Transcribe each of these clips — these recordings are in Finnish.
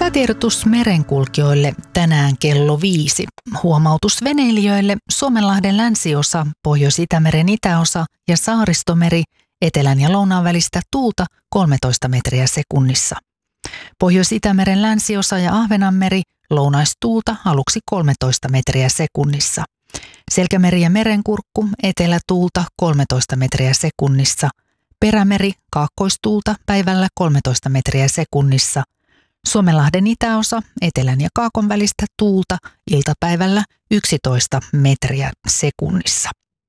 Säätiedotus merenkulkijoille tänään kello 5. Huomautus veneilijöille: Suomenlahden länsiosa, Pohjois-Itämeren itäosa ja Saaristomeri, etelän ja lounaan välistä tuulta 13 metriä sekunnissa. Pohjois-Itämeren länsiosa ja Ahvenanmeri, lounaistuulta aluksi 13 metriä sekunnissa. Selkämeri ja Merenkurkku, etelätuulta 13 metriä sekunnissa. Perämeri, kaakkoistuulta päivällä 13 metriä sekunnissa. Suomenlahden itäosa, etelän ja kaakon välistä tuulta iltapäivällä 11 metriä sekunnissa.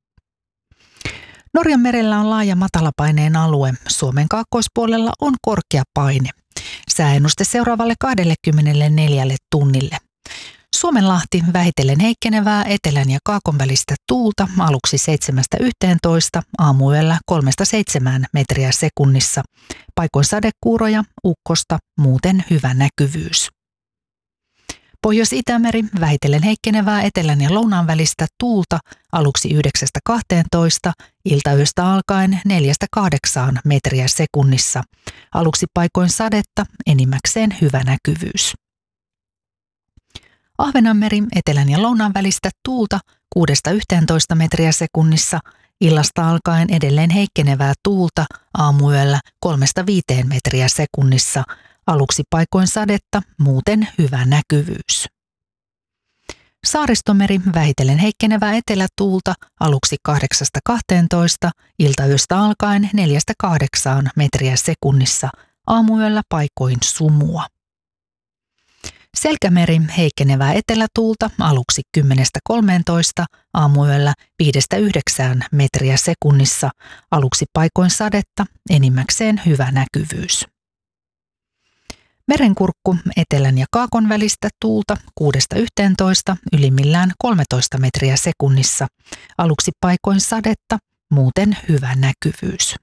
Norjan merellä on laaja matalapaineen alue. Suomen kaakkoispuolella on korkea paine. Sääennuste seuraavalle 24 tunnille. Suomenlahti vähitellen heikkenevää etelän ja kaakon välistä tuulta aluksi 7–11, aamuyöllä 3–7 metriä sekunnissa. Paikoin sadekuuroja, ukkosta, muuten hyvä näkyvyys. Pohjois-Itämeri vähitellen heikkenevää etelän ja lounaan välistä tuulta aluksi 9–12, iltayöstä alkaen 4–8 metriä sekunnissa. Aluksi paikoin sadetta, enimmäkseen hyvä näkyvyys. Ahvenanmeri, etelän ja lounaan välistä tuulta 6–11 metriä sekunnissa, illasta alkaen edelleen heikkenevää tuulta, aamuyöllä 3–5 metriä sekunnissa, aluksi paikoin sadetta, muuten hyvä näkyvyys. Saaristomeri, vähitellen heikkenevää etelätuulta, aluksi 8–12, iltayöstä alkaen 4–8 metriä sekunnissa, aamuyöllä paikoin sumua. Selkämeri, heikkenevää etelätuulta, aluksi 10–13, aamuyöllä 5–9 metriä sekunnissa, aluksi paikoin sadetta, enimmäkseen hyvä näkyvyys. Merenkurkku, etelän ja kaakon välistä tuulta 6–11, ylimmillään 13 metriä sekunnissa, aluksi paikoin sadetta, muuten hyvä näkyvyys.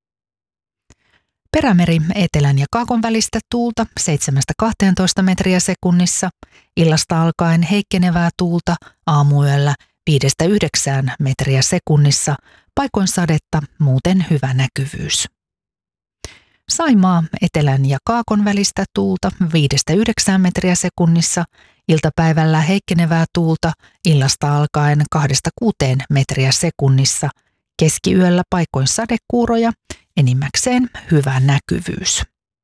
Perämeri, etelän ja kaakon välistä tuulta 7–12 metriä sekunnissa, illasta alkaen heikkenevää tuulta, aamuyöllä 5–9 metriä sekunnissa, paikoin sadetta, muuten hyvä näkyvyys. Saimaa, etelän ja kaakon välistä tuulta 5–9 metriä sekunnissa, iltapäivällä heikkenevää tuulta, illasta alkaen 2–6 metriä sekunnissa, keskiyöllä paikoin sadekuuroja, enimmäkseen hyvä näkyvyys.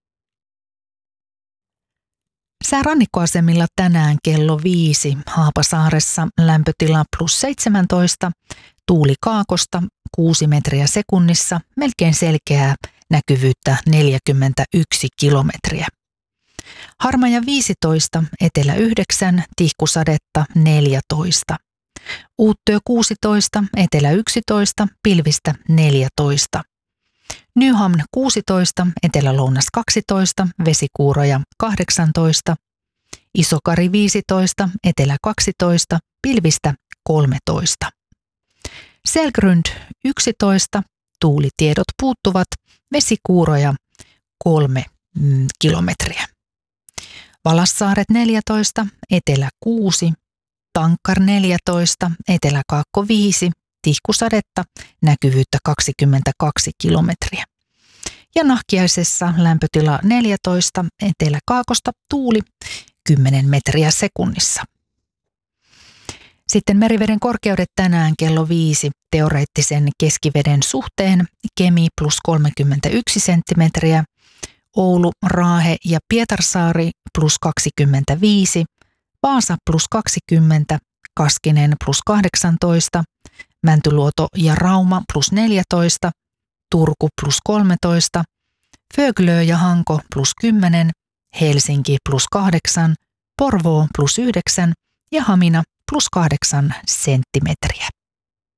Sää rannikkoasemilla tänään kello 5. Haapasaaressa lämpötila +17, tuuli kaakosta 6 metriä sekunnissa, melkein selkeää, näkyvyyttä 41 kilometriä. Harmaja 15, etelä 9, tihkusadetta 14. Uuttyö 16, etelä 11, pilvistä 14. Nyhamn 16, etelä-lounas 12, vesikuuroja 18. Isokari 15, etelä 12, pilvistä 13. Selgrund 11, tuulitiedot puuttuvat, vesikuuroja 3 kilometriä. Valassaaret 14, etelä 6, Tankkar 14, etelä-kaakko 5, tihkusadetta, näkyvyyttä 22 kilometriä. Ja Nahkiaisessa lämpötila 14, etelä-kaakosta tuuli 10 metriä sekunnissa. Sitten meriveden korkeudet tänään kello 5, teoreettisen keskiveden suhteen Kemi +31 senttimetriä, Oulu, Raahe ja Pietarsaari +25, Vaasa +20, Kaskinen +18, Mäntyluoto ja Rauma +14, Turku +13, Föglö ja Hanko +10, Helsinki +8, Porvoo +9 ja Hamina +8 senttimetriä.